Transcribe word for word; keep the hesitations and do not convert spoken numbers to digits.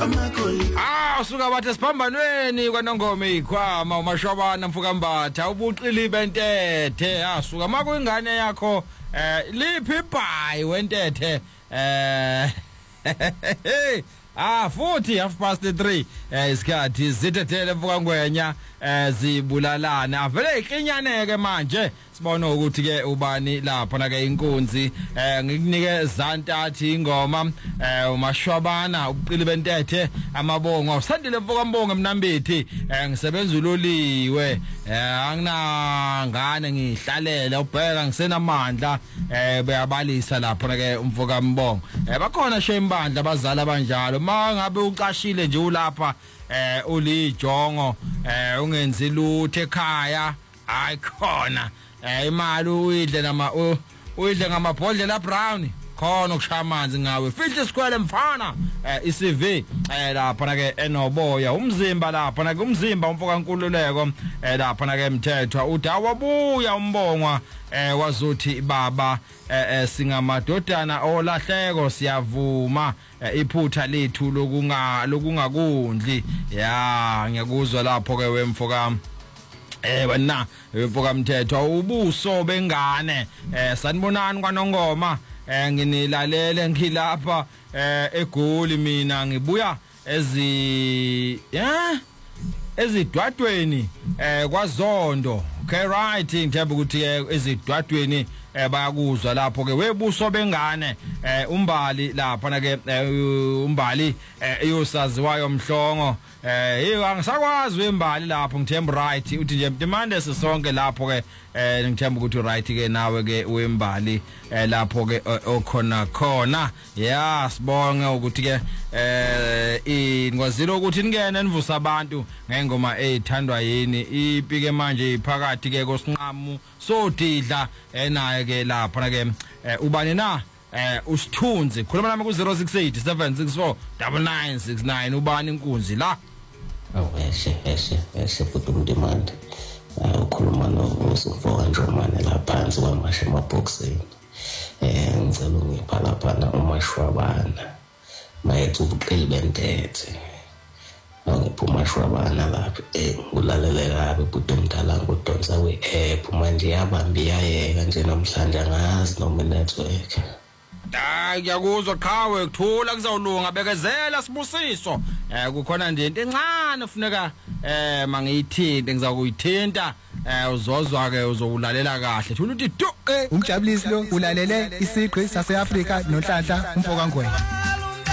Ah suka bathe siphambanweni kwaNongoma ikhwama umashwabana mfukambatha ubuqili bentethe asuka makuyingane yakho eh liphi ibhayi wentethe eh ah futhi half past three eh isikhathi zithethele mfukangwenya eh zibulalana avele iklinyaneke manje sibona ukuthi ke ubani lapha na ke inkunzi eh ngikunike zantathi ingoma eh umashwabana ubuqili bentethe amabongo usandile mfukambongo mnambithi eh ngisebenza uloliwe eh anginangane ngihlalele ubheka ngisenamandla eh beyabalisa lapha na ke umfukambongo eh bakhona shembandla abazali abanjalo mangabe ucashile nje ulapha eh ulijongo eh ungenzi lutho ekhaya ayikhona eh imali uyidle nama uyidle ngamabhodlela brown khona ukushaya amanzi ngawe fihle sikwele mfana eh iCV eh lapha na ke enoboya umzimba lapha na ke umzimba umfoka nkululeko eh lapha na ke mthethwa udawabuya umbongwa eh wazothi baba eh singamadodana olahleko siyavuma iphutha lethu lokunga lokungakundli ya ngiyakuzwa lapho ke wemfoka eh wena wemfoka mthethwa ubuso bengane eh sanibonani kwaNongoma eh nginilalele ngilapha eh eGoli mina ngibuya ezi yeah ezidwadweni eh kwaZondo okay right ngithemba ukuthi ezidwadweni eh bayakuzwa lapho ke webuso bengane eh umbali lapha na ke umbali eyosaziwayo mhlongo eh hey angisakwazi wembali lapho ngithemba right uthi nje mtimande sisonke lapho ke eh ngithemba ukuthi right ke nawe ke wembali eh lapho ke okhona khona yeah sibonge ukuthi ke eh ingwazilo ukuthi ningene nivusa abantu ngengoma ethandwa yini ipike manje iphakathi ke kosinqamu sodidla enaye ke lapha na ke ubani na eh usithunzi khuluma nami ku zero six eight seven six four nine nine six nine ubani inkunzi la aweshe eshe eshe futhi demand ukhuluma noSifo Njomane la phansi kwamashe amaboxing eh ngicela ngipha lapha na umashwabana mayethu ubuqili bentethe awuphuma shwabana lapha eh ulalele kabi budo mdala ngudonsa we app manje yabambi yayeka nje namhlanje angazi noma network hayi ngiyakuzwa qhawe kuthula kuzawulunga bekezela sibusiso eh kukhona nje into encane ufuneka eh mangiyithinte ngizakuyithinta eh uzozwa ke uzowulalela kahle thula uthi do umjabulisi lo ulalele isiqhwi saseAfrika noNhlanhla umfoka ngwenya.